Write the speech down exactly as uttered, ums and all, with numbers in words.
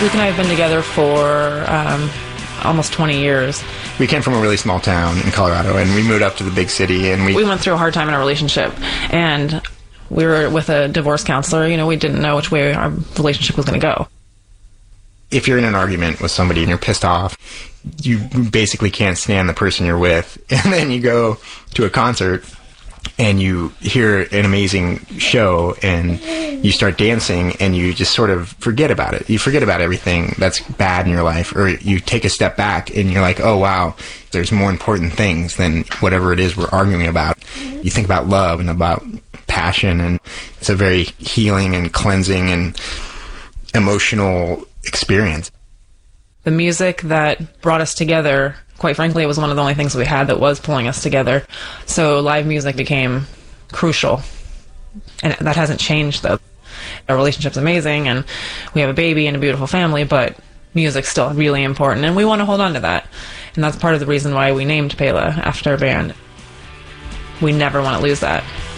Luke and I have been together for um, almost twenty years. We came from a really small town in Colorado, and we moved up to the big city, and we... We went through a hard time in our relationship, and we were with a divorce counselor. You know, we didn't know which way our relationship was going to go. If you're in an argument with somebody and you're pissed off, you basically can't stand the person you're with, and then you go to a concert and you hear an amazing show and you start dancing and you just sort of forget about it. You forget about everything that's bad in your life, or you take a step back and you're like, oh wow, there's more important things than whatever it is we're arguing about. You think about love and about passion, and it's a very healing and cleansing and emotional experience. The music that brought us together, quite frankly, it was one of the only things we had that was pulling us together. So live music became crucial. And that hasn't changed, though. Our relationship's amazing, and we have a baby and a beautiful family, but music's still really important, and we want to hold on to that. And that's part of the reason why we named Pela after our band. We never want to lose that.